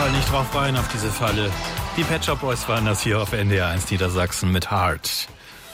fall nicht drauf rein auf diese Falle. Die Pet Shop Boys waren das hier auf NDR 1 Niedersachsen mit Heart.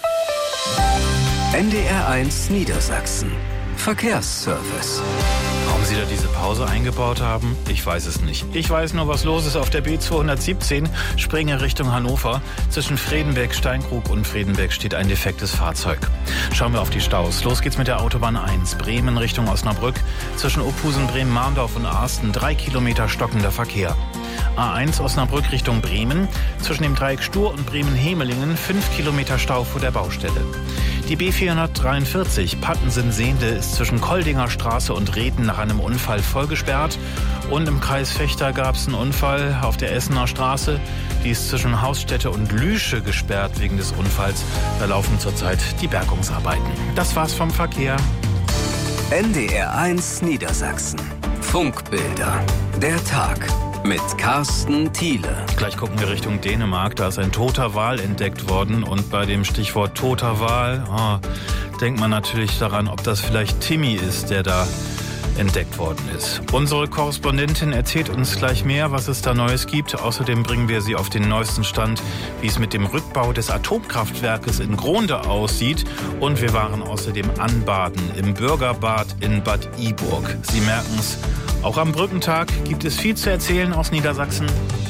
NDR 1 Niedersachsen. Verkehrsservice. Warum Sie da diese Pause eingebaut haben? Ich weiß es nicht. Ich weiß nur, was los ist auf der B217, Springe Richtung Hannover. Zwischen Fredenberg, Steinkrug und Fredenberg steht ein defektes Fahrzeug. Schauen wir auf die Staus. Los geht's mit der Autobahn 1, Bremen Richtung Osnabrück. Zwischen Ophusen, Bremen, Marndorf und Arsten 3 Kilometer stockender Verkehr. A1 Osnabrück Richtung Bremen. Zwischen dem Dreieck Stur und Bremen-Hemelingen 5 Kilometer Stau vor der Baustelle. Die B443 Pattensen-Sehnde ist zwischen Koldinger Straße und Reden nach einem Unfall vollgesperrt. Und im Kreis Vechta gab es einen Unfall auf der Essener Straße. Die ist zwischen Hausstätte und Lüsche gesperrt wegen des Unfalls. Da laufen zurzeit die Bergungsarbeiten. Das war's vom Verkehr. NDR 1 Niedersachsen. Funkbilder. Der Tag. Mit Carsten Thiele. Gleich gucken wir Richtung Dänemark. Da ist ein toter Wal entdeckt worden. Und bei dem Stichwort toter Wal denkt man natürlich daran, ob das vielleicht Timmy ist, der da entdeckt worden ist. Unsere Korrespondentin erzählt uns gleich mehr, was es da Neues gibt. Außerdem bringen wir Sie auf den neuesten Stand, wie es mit dem Rückbau des Atomkraftwerkes in Gronde aussieht. Und wir waren außerdem anbaden im Bürgerbad in Bad Iburg. Sie merken es, auch am Brückentag gibt es viel zu erzählen aus Niedersachsen.